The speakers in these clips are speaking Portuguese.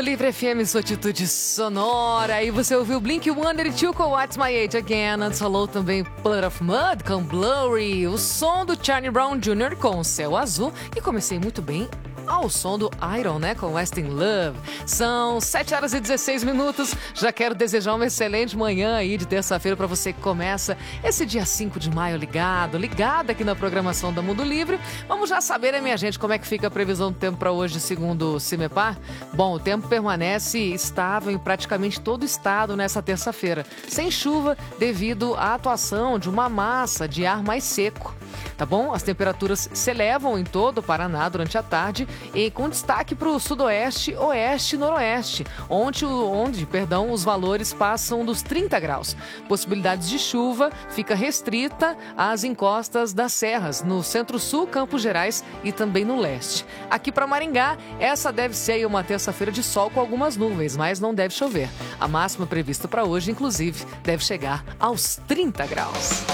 Livre FM, sua atitude sonora. E você ouviu Blink-182 com What's My Age Again. Antes falou também Blood of Mud com Blurry. O som do Charlie Brown Jr. com Céu Azul. E comecei muito bem ao som do Iron, né? Com Wasting Love. São 7 horas e 16 minutos. Já quero desejar uma excelente manhã aí de terça-feira para você que começa esse dia 5 de maio ligada aqui na programação da Mundo Livre. Vamos já saber, né, minha gente, como é que fica a previsão do tempo para hoje, segundo o CIMEPAR? Bom, o tempo permanece estável em praticamente todo o estado nessa terça-feira, sem chuva devido à atuação de uma massa de ar mais seco. Tá bom? As temperaturas se elevam em todo o Paraná durante a tarde e com destaque para o sudoeste, oeste e noroeste, onde os valores passam dos 30 graus. Possibilidades de chuva fica restrita às encostas das serras, no centro-sul, Campos Gerais e também no leste. Aqui para Maringá, essa deve ser uma terça-feira de sol com algumas nuvens, mas não deve chover. A máxima prevista para hoje, inclusive, deve chegar aos 30 graus.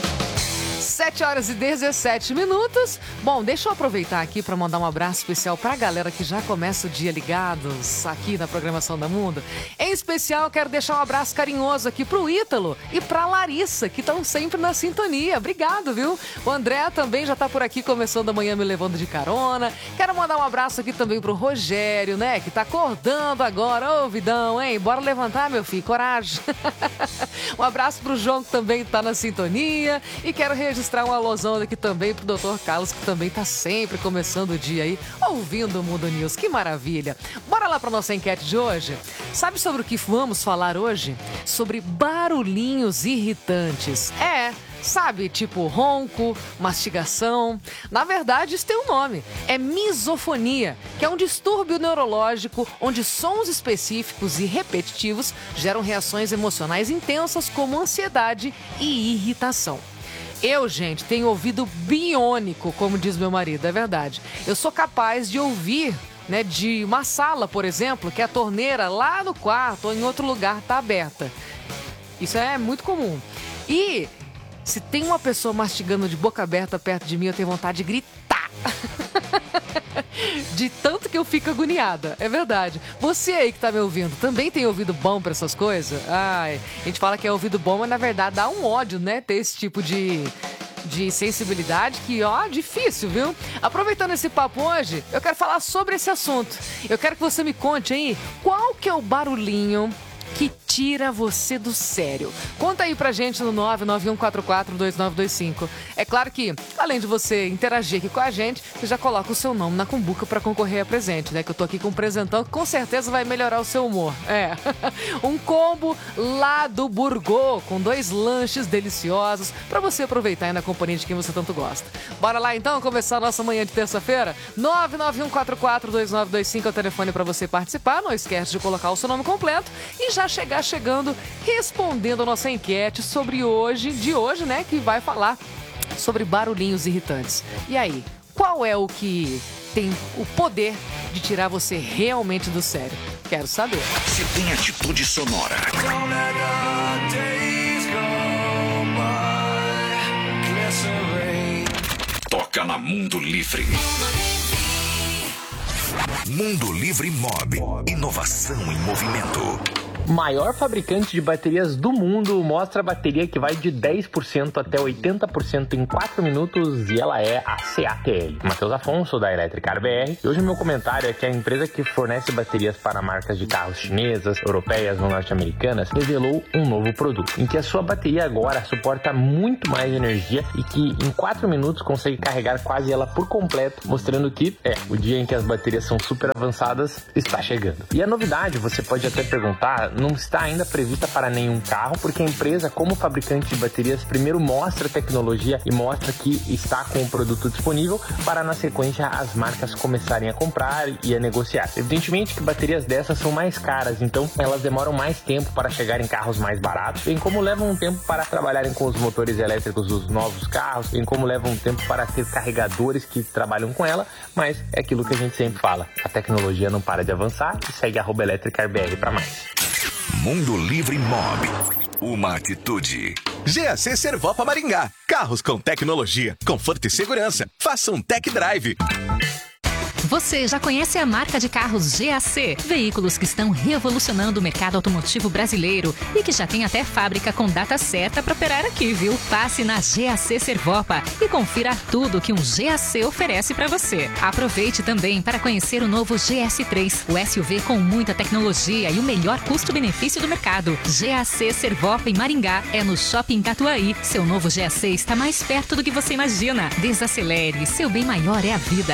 7 horas e 17 minutos. Bom, deixa eu aproveitar aqui para mandar um abraço especial para a galera que já começa o dia ligados aqui na programação da Mundo. Em especial, quero deixar um abraço carinhoso aqui pro Ítalo e pra Larissa, que estão sempre na sintonia. Obrigado, viu? O André também já tá por aqui começando a manhã me levando de carona. Quero mandar um abraço aqui também pro Rogério, né? Que tá acordando agora. Ô, vidão, hein? Bora levantar, meu filho. Coragem. Um abraço pro João, que também tá na sintonia. E quero registrar um alusão aqui também pro Dr. Carlos, que também tá sempre começando o dia aí, ouvindo o Mundo News. Que maravilha! Bora lá pra nossa enquete de hoje? Sabe sobre o que vamos falar hoje? Sobre barulhinhos irritantes. Sabe, tipo ronco, mastigação. Na verdade, isso tem um nome. É misofonia, que é um distúrbio neurológico onde sons específicos e repetitivos geram reações emocionais intensas como ansiedade e irritação. Eu, gente, tenho ouvido biônico, como diz meu marido, é verdade. Eu sou capaz de ouvir, né, de uma sala, por exemplo, que a torneira lá no quarto ou em outro lugar está aberta. Isso é muito comum. E se tem uma pessoa mastigando de boca aberta perto de mim, eu tenho vontade de gritar. De tanto que eu fico agoniada, é verdade. Você aí que tá me ouvindo, também tem ouvido bom pra essas coisas? Ai, a gente fala que é ouvido bom, mas na verdade dá um ódio, né? Ter esse tipo de sensibilidade que, difícil, viu? Aproveitando esse papo hoje, eu quero falar sobre esse assunto. Eu quero que você me conte aí qual que é o barulhinho que tira você do sério. Conta aí pra gente no 991442925. É claro que, além de você interagir aqui com a gente, você já coloca o seu nome na cumbuca pra concorrer a presente, né? Que eu tô aqui com um presentão que com certeza vai melhorar o seu humor. Um combo lá do Burgô, com 2 lanches deliciosos pra você aproveitar aí na companhia de quem você tanto gosta. Bora lá então começar a nossa manhã de terça-feira? 991442925 é o telefone pra você participar. Não esquece de colocar o seu nome completo e já chegando respondendo a nossa enquete sobre hoje, né, que vai falar sobre barulhinhos irritantes. E aí, qual é o que tem o poder de tirar você realmente do sério? Quero saber. Se tem atitude sonora. Toca na Mundo Livre. Mundo Livre Mob. Inovação em movimento. Maior fabricante de baterias do mundo mostra a bateria que vai de 10% até 80% em 4 minutos e ela é a CATL. Matheus Afonso, da Electricar BR. E hoje o meu comentário é que a empresa que fornece baterias para marcas de carros chinesas, europeias ou norte-americanas revelou um novo produto, em que a sua bateria agora suporta muito mais energia e que em 4 minutos consegue carregar quase ela por completo, mostrando que o dia em que as baterias são super avançadas está chegando. E a novidade, você pode até perguntar, não está ainda prevista para nenhum carro, porque a empresa, como fabricante de baterias, primeiro mostra a tecnologia e mostra que está com o produto disponível para, na sequência, as marcas começarem a comprar e a negociar. Evidentemente que baterias dessas são mais caras, então elas demoram mais tempo para chegar em carros mais baratos, bem como levam um tempo para trabalharem com os motores elétricos dos novos carros, bem como levam um tempo para ter carregadores que trabalham com ela, mas é aquilo que a gente sempre fala, a tecnologia não para de avançar e segue @EletricarBR para mais. Mundo Livre Mob. Uma atitude. GAC Servopa Maringá. Carros com tecnologia, conforto e segurança. Faça um tech drive. Você já conhece a marca de carros GAC? Veículos que estão revolucionando o mercado automotivo brasileiro e que já tem até fábrica com data certa para operar aqui, viu? Passe na GAC Servopa e confira tudo que um GAC oferece para você. Aproveite também para conhecer o novo GS3, o SUV com muita tecnologia e o melhor custo-benefício do mercado. GAC Servopa em Maringá é no Shopping Catuaí. Seu novo GAC está mais perto do que você imagina. Desacelere, seu bem maior é a vida.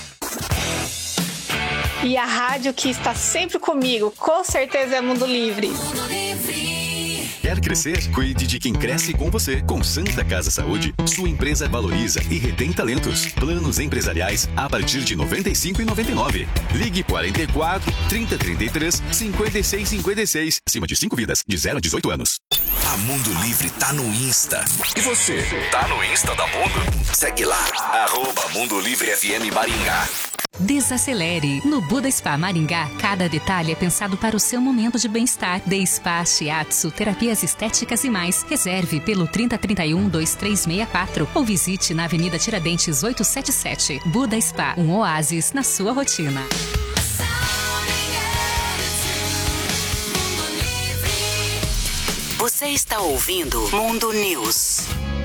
E a rádio que está sempre comigo, com certeza é Mundo Livre. Quer crescer? Cuide de quem cresce com você. Com Santa Casa Saúde, sua empresa valoriza e retém talentos. Planos empresariais a partir de R$ 95,99. Ligue 44 3033 5656. Acima de 5 vidas, de 0 a 18 anos. A Mundo Livre tá no Insta. E você, tá no Insta da Mundo? Segue lá, @Mundo Livre FM Maringá. Desacelere. No Buda Spa Maringá, cada detalhe é pensado para o seu momento de bem-estar. De spa, shiatsu, terapias estéticas e mais. Reserve pelo 3031-2364 ou visite na Avenida Tiradentes 877. Buda Spa, um oásis na sua rotina. Você está ouvindo Mundo News.